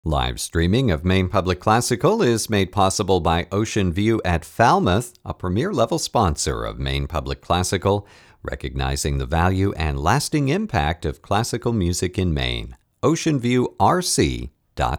Live streaming of Maine Public Classical is made possible by Ocean View at Falmouth, a premier-level sponsor of Maine Public Classical, recognizing the value and lasting impact of classical music in Maine. OceanViewRC.com